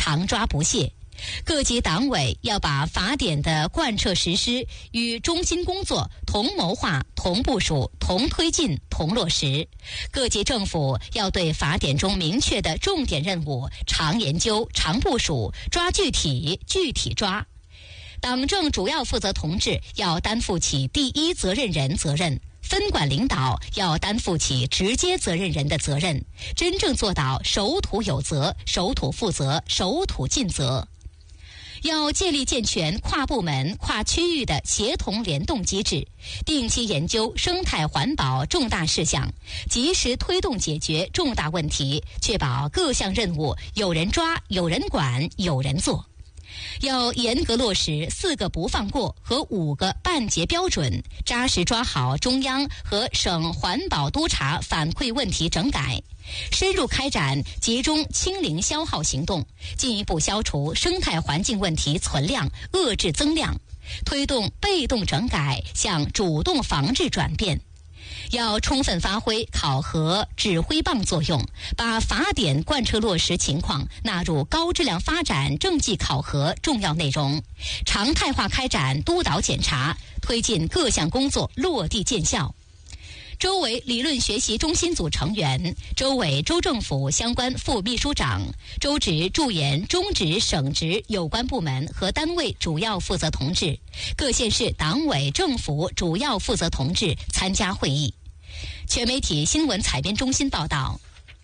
常抓不懈。各级党委要把法典的贯彻实施与中心工作同谋划、同部署、同推进、同落实。各级政府要对法典中明确的重点任务常研究、常部署，抓具体，具体抓。党政主要负责同志要担负起第一责任人责任，分管领导要担负起直接责任人的责任，真正做到守土有责、守土负责、守土尽责。要建立健全跨部门、跨区域的协同联动机制，定期研究生态环保重大事项，及时推动解决重大问题，确保各项任务有人抓、有人管、有人做。要严格落实4个不放过和5个半截标准，扎实抓好中央和省环保督察反馈问题整改，深入开展集中清零消耗行动，进一步消除生态环境问题存量，遏制增量，推动被动整改向主动防治转变。要充分发挥考核指挥棒作用，把法典贯彻落实情况纳入高质量发展政绩考核重要内容，常态化开展督导检查，推进各项工作落地见效。州委理论学习中心组成员、州委州政府相关副秘书长、州直、驻研、中直、省直有关部门和单位主要负责同志，各县市党委政府主要负责同志参加会议。全媒体新闻采编中心报道。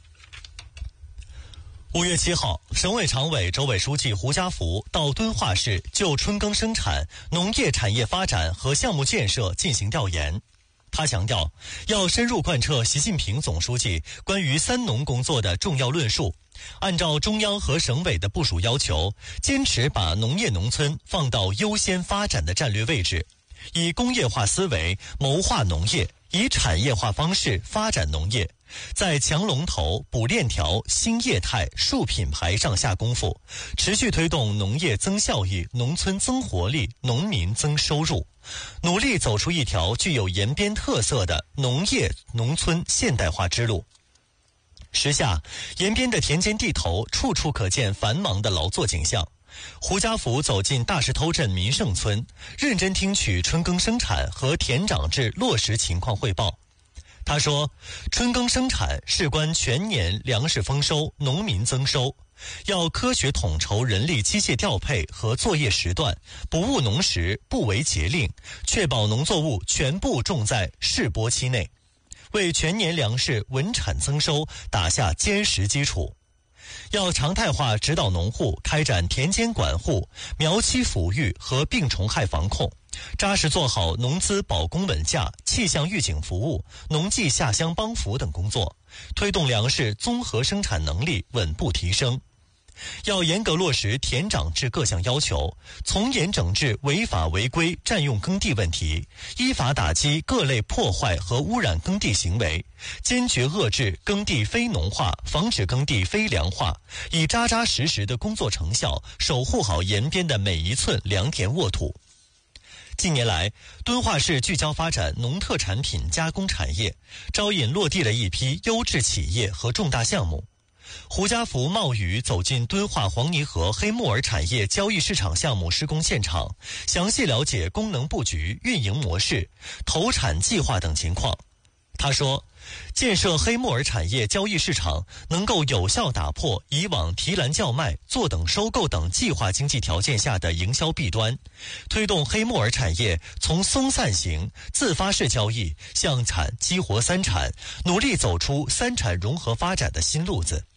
5月7号，省委常委、州委书记胡家福到敦化市就春耕生产、农业产业发展和项目建设进行调研。他强调，要深入贯彻习近平总书记关于3农工作的重要论述，按照中央和省委的部署要求，坚持把农业农村放到优先发展的战略位置，以工业化思维谋划农业，以产业化方式发展农业，在强龙头、补链条、新业态、树品牌上下功夫，持续推动农业增效益、农村增活力、农民增收入，努力走出一条具有延边特色的农业农村现代化之路。时下，延边的田间地头处处可见繁忙的劳作景象。胡家福走进大石头镇民盛村，认真听取春耕生产和田长制落实情况汇报。他说，春耕生产事关全年粮食丰收、农民增收，要科学统筹人力机械调配和作业时段，不误农时，不违节令，确保农作物全部种在试播期内，为全年粮食稳产增收打下坚实基础。要常态化指导农户开展田间管护、苗期抚育和病虫害防控，扎实做好农资保供稳价、气象预警服务、农技下乡帮扶等工作，推动粮食综合生产能力稳步提升。要严格落实田长制各项要求，从严整治违法违规占用耕地问题，依法打击各类破坏和污染耕地行为，坚决遏制耕地非农化，防止耕地非粮化，以扎扎实实的工作成效守护好延边的每一寸良田沃土。近年来，敦化市聚焦发展农特产品加工产业，招引落地了一批优质企业和重大项目。胡家福冒雨走进敦化黄泥河黑木耳产业交易市场项目施工现场，详细了解功能布局、运营模式、投产计划等情况。他说，建设黑木耳产业交易市场能够有效打破以往提篮叫卖、坐等收购等计划经济条件下的营销弊端，推动黑木耳产业从松散型自发式交易向产激活3产，努力走出3产融合发展的新路子。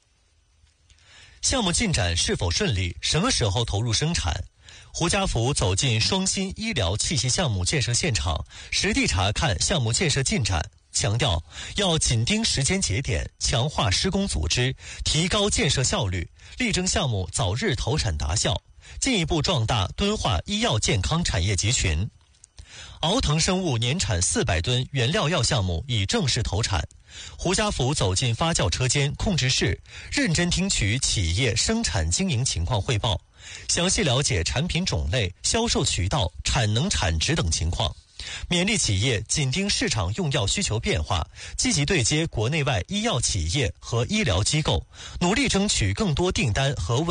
项目进展是否顺利？什么时候投入生产？胡家福走进双新医疗器械项目建设现场，实地查看项目建设进展，强调要紧盯时间节点，强化施工组织，提高建设效率，力争项目早日投产达效，进一步壮大敦化医药健康产业集群。敖腾生物年产400吨原料药项目已正式投产。胡家福走进发酵车间控制室，认真听取企业生产经营情况汇报，详细了解产品种类、销售渠道、产能产值等情况，勉励企业紧盯市场用药需求变化，积极对接国内外医药企业和医疗机构，努力争取更多订单和